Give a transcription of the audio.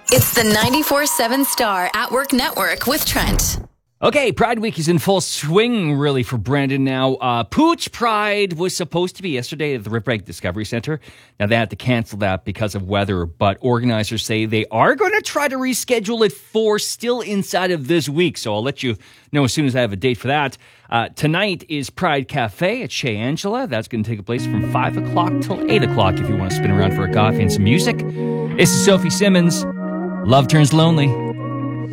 It's the 94.7 Star at Work Network with Trent. Okay, Pride Week is in full swing, really, for Brandon now. Pooch Pride was supposed to be yesterday at the Ripbrake Discovery Center. Now, they had to cancel that because of weather, but organizers say they are going to try to reschedule it for still inside of this week. So I'll let you know as soon as I have a date for that. Tonight is Pride Cafe at Chez Angela. That's going to take place from 5 o'clock till 8 o'clock if you want to spin around for a coffee and some music. This is Sophie Simmons. Love Turns Lonely.